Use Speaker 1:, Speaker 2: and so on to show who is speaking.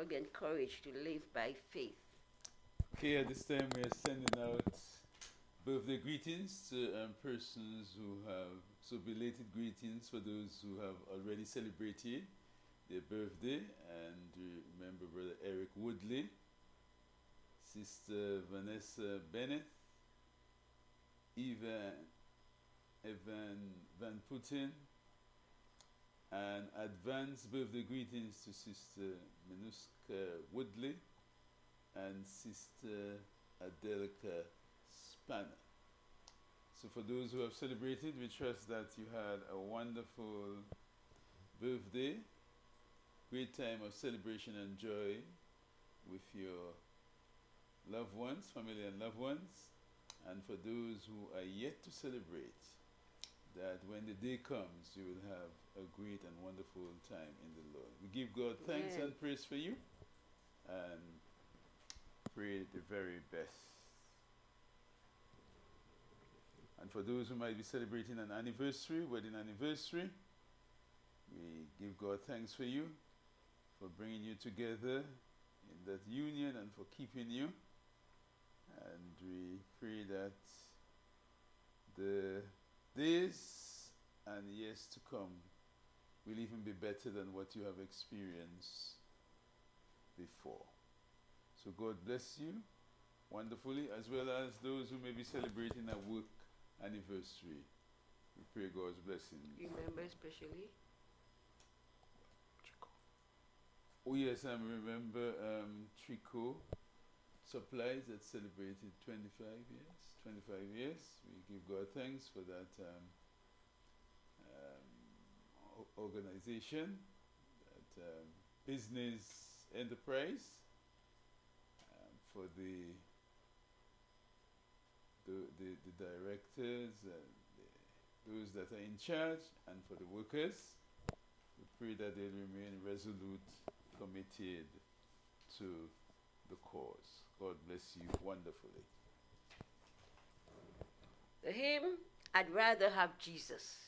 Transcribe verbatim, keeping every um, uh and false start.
Speaker 1: be encouraged to live by faith.
Speaker 2: Okay, at this time we are sending out birthday greetings to um, persons who have, so belated greetings for those who have already celebrated their birthday. And uh, remember Brother Eric Woodley, Sister Vanessa Bennett, Evan, Evan Van Putin, and advanced birthday greetings to Sister Minuska Woodley and Sister Adelka Spanner. So for those who have celebrated, we trust that you had a wonderful birthday, great time of celebration and joy with your loved ones, family and loved ones. And for those who are yet to celebrate, that when the day comes, you will have a great and wonderful time in the Lord. We give God thanks
Speaker 1: Amen.
Speaker 2: and praise for you, and pray the very best. And for those who might be celebrating an anniversary, wedding anniversary, we give God thanks for you, for bringing you together in that union and for keeping you. And we pray that the days and years to come will even be better than what you have experienced before. So God bless you wonderfully, as well as those who may be celebrating a work anniversary. We pray God's blessing.
Speaker 1: Remember especially?
Speaker 2: Oh yes, I remember um, Trico Supplies that celebrated twenty-five years. twenty-five years. We give God thanks for that um, um, organization, that um, business enterprise, um, for the the, the, the directors, and the, those that are in charge, and for the workers. We pray that they remain resolute, committed to the cause. God bless you wonderfully.
Speaker 1: The hymn, I'd Rather Have Jesus.